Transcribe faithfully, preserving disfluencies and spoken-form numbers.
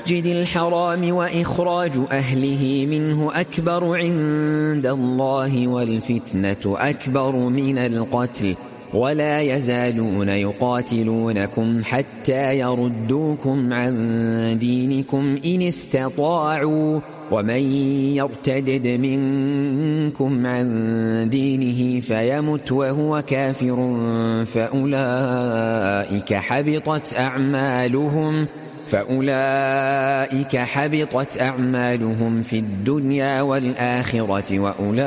المسجد الحرام وإخراج أهله منه أكبر عند الله والفتنة أكبر من القتل ولا يزالون يقاتلونكم حتى يردوكم عن دينكم إن استطاعوا ومن يرتدد منكم عن دينه فيمت وهو كافر فأولئك حبطت أعمالهم فأولئك حبطت أعمالهم في الدنيا والآخرة وأولئك